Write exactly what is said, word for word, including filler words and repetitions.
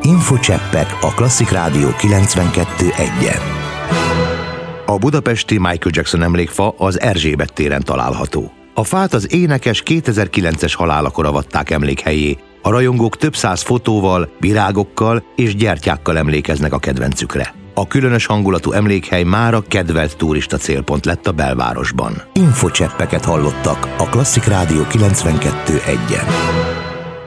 Infocseppek a Klasszik Rádió kilencvenkettő egyen. A budapesti Michael Jackson emlékfa az Erzsébet téren található. A fát az énekes kétezer-kilences halálakor avatták emlékhelyé. A rajongók több száz fotóval, virágokkal és gyertyákkal emlékeznek a kedvencükre. A különös hangulatú emlékhely mára kedvelt turista célpont lett a belvárosban. Infocseppeket hallottak a Klasszik Rádió kilencvenkettő egyen.